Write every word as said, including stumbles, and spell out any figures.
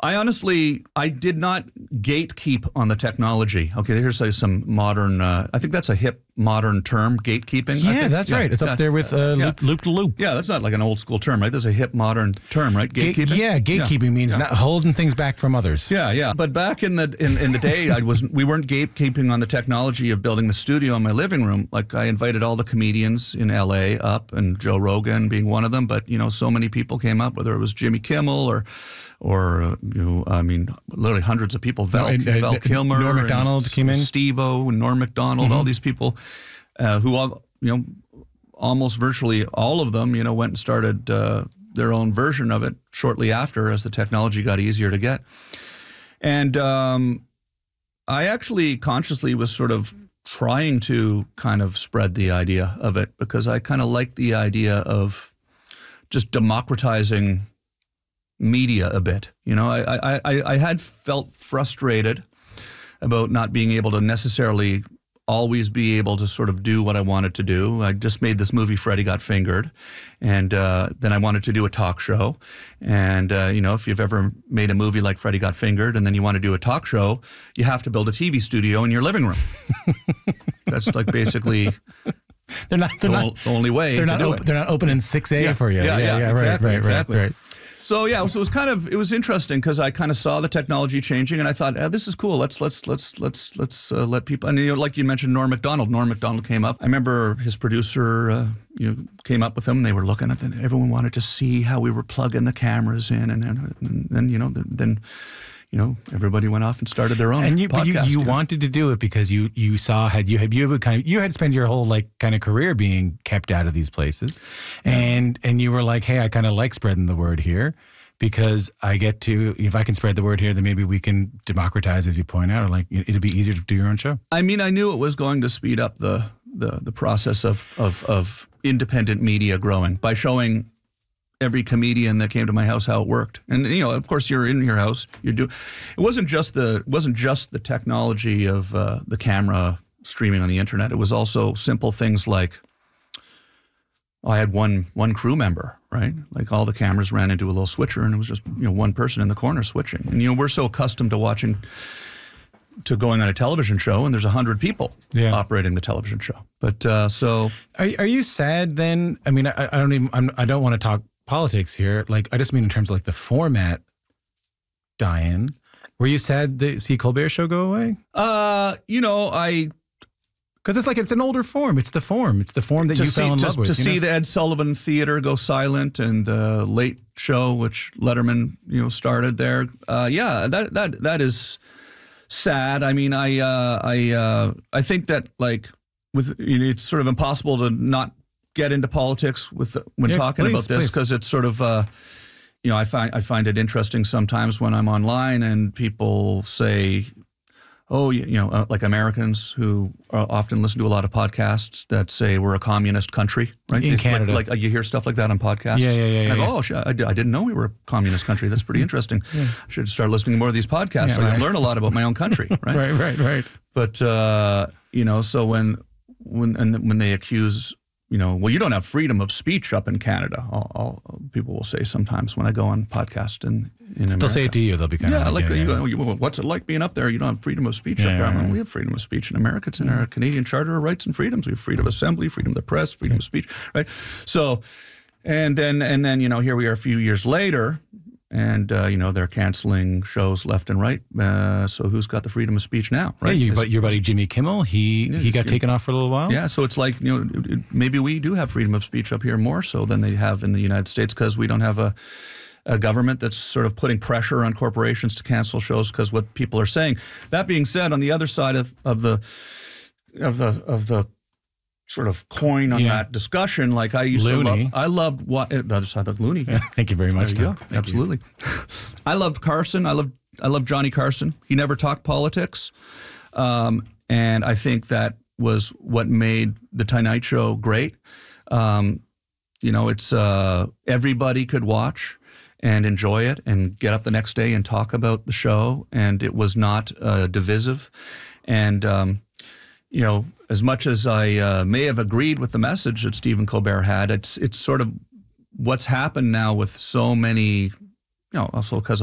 I honestly, I did not gatekeep on the technology. Okay, here's uh, some modern, uh, I think that's a hip modern term, gatekeeping. Yeah, I think. that's yeah, right. It's yeah. up there with uh, yeah. loop, loop to loop. Yeah, that's not like an old school term, right? That's a hip modern term, right? Gate, Gatekeeping? yeah, gatekeeping yeah. means yeah. not holding things back from others. Yeah, yeah. But back in the in, in the day, I was we weren't gatekeeping on the technology of building the studio in my living room. Like I invited all the comedians in L A up, and Joe Rogan being one of them. But you know, so many people came up, whether it was Jimmy Kimmel or. Or, uh, you know, I mean, literally hundreds of people. Val, no, uh, Val Kilmer. Norm Macdonald came in. Steve-O and Norm Macdonald, mm-hmm. all these people uh, who, all, you know, almost virtually all of them, you know, went and started uh, their own version of it shortly after as the technology got easier to get. And um, I actually consciously was sort of trying to kind of spread the idea of it because I kind of like the idea of just democratizing media a bit. You know, I, I, I had felt frustrated about not being able to necessarily always be able to sort of do what I wanted to do. I just made this movie, Freddy Got Fingered, and uh, then I wanted to do a talk show. And, uh, you know, if you've ever made a movie like Freddy Got Fingered and then you want to do a talk show, you have to build a T V studio in your living room. That's like basically... They're not. They're the, not. the only way. They're to not. do Op- it. they're not opening six A yeah, for you. Yeah, yeah, yeah exactly, right, right, exactly. right, right. So yeah, so it was kind of it was interesting because I kind of saw the technology changing, and I thought, oh, this is cool. Let's let's let's let's let's uh, let people. And you know, like you mentioned, Norm Macdonald. Norm Macdonald came up. I remember his producer, uh, you know, came up with him. They were looking at it. Everyone wanted to see how we were plugging the cameras in, and then and, and you know then. You know, everybody went off and started their own and you, podcast. But you, you you know? wanted to do it because you you saw had you had you had kind of you had spent your whole like kind of career being kept out of these places, and and you were like, hey, I kind of like spreading the word here because I get to if I can spread the word here, then maybe we can democratize, as you point out, or like it'll be easier to do your own show. I mean, I knew it was going to speed up the the the process of of, of independent media growing by showing every comedian that came to my house how it worked. And you know, of course, you're in your house. You do. It wasn't just the it wasn't just the technology of uh, the camera streaming on the internet. It was also simple things like I had one one crew member, right? Like all the cameras ran into a little switcher, and it was just you know one person in the corner switching. And you know, we're so accustomed to watching. To going on a television show, and there's a hundred people yeah. operating the television show. But uh, so, are are you sad then? I mean, I, I don't even I'm, I don't want to talk politics here. Like, I just mean in terms of like the format. Diane, were you sad to see Colbert Show go away? Uh, you know, I because it's like it's an older form. It's the form. It's the form that you see, fell in to, love with. To you see know? the Ed Sullivan Theater go silent and the Late Show, which Letterman you know started there. Uh, yeah, that that that is. Sad. I mean, I uh, I uh, I think that like with you know, it's sort of impossible to not get into politics with when yeah, talking please, about this because it's sort of uh, you know I find I find it interesting sometimes when I'm online and people say, oh you, you know uh, like Americans who uh, often listen to a lot of podcasts that say we're a communist country, right? In it's Canada, like, like uh, you hear stuff like that on podcasts. Yeah, yeah, yeah. And I yeah, go, yeah. oh, sh- I, d- I didn't know we were a communist country. That's pretty interesting. Yeah. I should start listening to more of these podcasts Yeah, so I right. can learn a lot about my own country, right? right, right, right. But uh, you know, so when when and when they accuse, you know, well, you don't have freedom of speech up in Canada. I'll, I'll, people will say sometimes when I go on podcast in in They'll America. say it to you. They'll be kind yeah, of like, like yeah, you you yeah. go, you, well, what's it like being up there? You don't have freedom of speech Yeah, up there. yeah, I mean, yeah. we have freedom of speech in America. It's in our Canadian Charter of Rights and Freedoms. We have freedom of assembly, freedom of the press, freedom of speech, right? So, and then and then you know, here we are a few years later. And, uh, you know, they're canceling shows left and right. Uh, so who's got the freedom of speech now, right? Yeah, you, but your buddy Jimmy Kimmel, he, Yeah, he got good. taken off for a little while? Yeah, so it's like, you know, it- it- maybe we do have freedom of speech up here more so than they have in the United States because we don't have a, a government that's sort of putting pressure on corporations to cancel shows because what people are saying. That being said, on the other side of, of the of the of the sort of coin on Yeah. that discussion, like I used Looney. to love, I loved what the other side of Looney. Yeah, thank you very much, There you Tom. go. Thank you. Absolutely. I loved Carson. I loved I loved Johnny Carson. He never talked politics, um, and I think that was what made the Tonight Show great. Um, you know, it's uh, everybody could watch and enjoy it and get up the next day and talk about the show, and it was not uh, divisive. And um, you know, as much as I uh, may have agreed with the message that Stephen Colbert had, it's it's sort of what's happened now with so many, you know, also because of